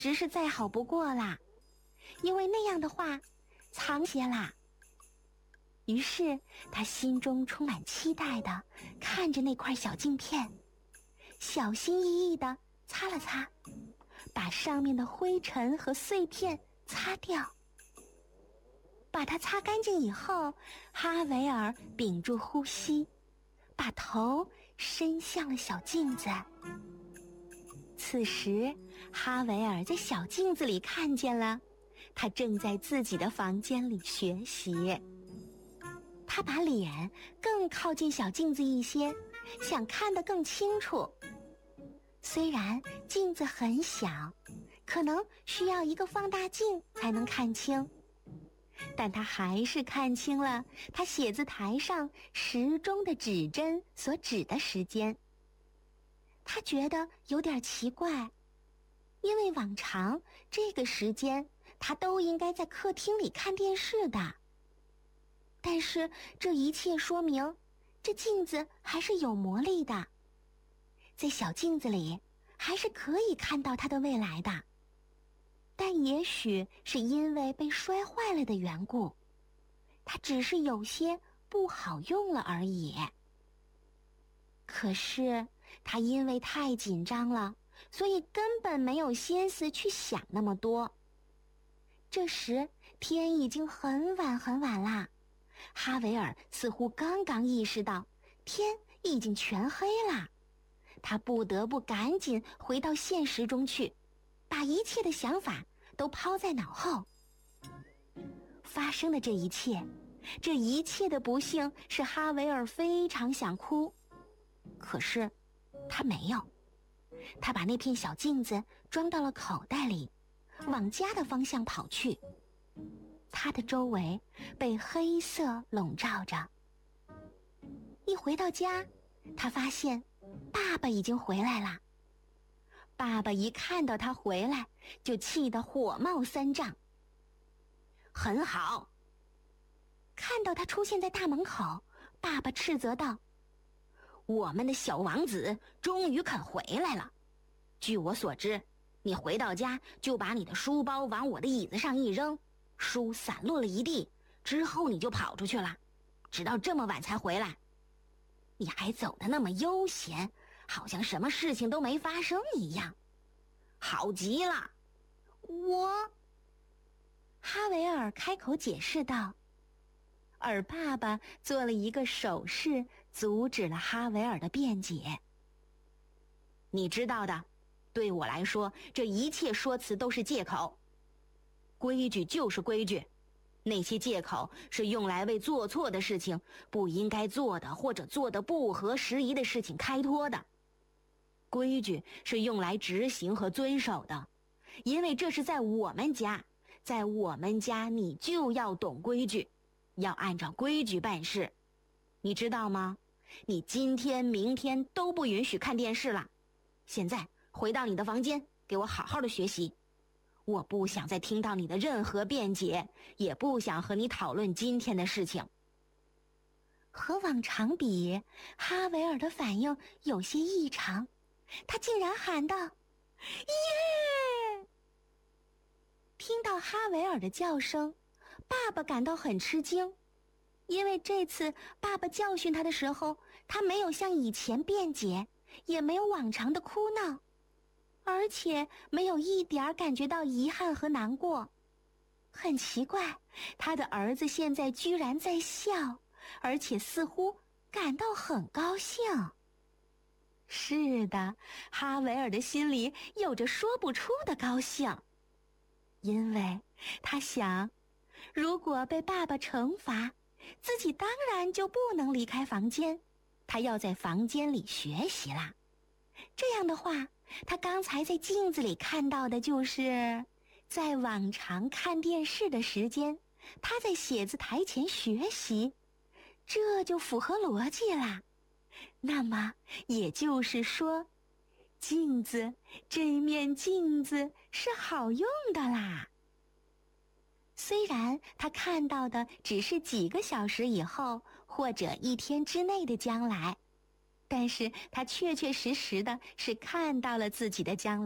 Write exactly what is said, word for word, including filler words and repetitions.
直是再好不过啦，因为那样的话藏些啦。于是他心中充满期待地看着那块小镜片，小心翼翼地擦了擦，把上面的灰尘和碎片擦掉。把它擦干净以后，哈维尔屏住呼吸，把头伸向了小镜子。此时哈维尔在小镜子里看见了他正在自己的房间里学习。他把脸更靠近小镜子一些，想看得更清楚。虽然镜子很小，可能需要一个放大镜才能看清，但他还是看清了他写字台上时钟的指针所指的时间。他觉得有点奇怪，因为往常这个时间他都应该在客厅里看电视的。但是这一切说明，这镜子还是有魔力的，在小镜子里还是可以看到他的未来的。但也许是因为被摔坏了的缘故，它只是有些不好用了而已。可是他因为太紧张了，所以根本没有心思去想那么多。这时天已经很晚很晚啦，哈维尔似乎刚刚意识到天已经全黑啦，他不得不赶紧回到现实中去，把一切的想法都抛在脑后。发生的这一切，这一切的不幸使哈维尔非常想哭，可是他没有。他把那片小镜子装到了口袋里，往家的方向跑去。他的周围被黑色笼罩着。一回到家，他发现爸爸已经回来了。爸爸一看到他回来，就气得火冒三丈。很好。看到他出现在大门口，爸爸斥责道：我们的小王子终于肯回来了。据我所知，你回到家就把你的书包往我的椅子上一扔，书散落了一地，之后你就跑出去了，直到这么晚才回来。你还走得那么悠闲，好像什么事情都没发生一样，好极了。我……哈维尔开口解释道，而爸爸做了一个手势，阻止了哈维尔的辩解。你知道的，对我来说，这一切说辞都是借口。规矩就是规矩，那些借口是用来为做错的事情、不应该做的或者做的不合时宜的事情开脱的。规矩是用来执行和遵守的，因为这是在我们家，在我们家你就要懂规矩，要按照规矩办事。你知道吗？你今天、明天都不允许看电视了。现在回到你的房间，给我好好的学习。我不想再听到你的任何辩解，也不想和你讨论今天的事情。和往常比，哈维尔的反应有些异常，他竟然喊道：耶！听到哈维尔的叫声，爸爸感到很吃惊，因为这次爸爸教训他的时候，他没有像以前辩解，也没有往常的哭闹，而且没有一点感觉到遗憾和难过。很奇怪，他的儿子现在居然在笑，而且似乎感到很高兴。是的，哈维尔的心里有着说不出的高兴，因为他想，如果被爸爸惩罚，自己当然就不能离开房间，他要在房间里学习啦。这样的话，他刚才在镜子里看到的就是在往常看电视的时间，他在写字台前学习，这就符合逻辑啦。那么也就是说，镜子，这面镜子是好用的啦。虽然他看到的只是几个小时以后或者一天之内的将来，但是他确确实实的是看到了自己的将来。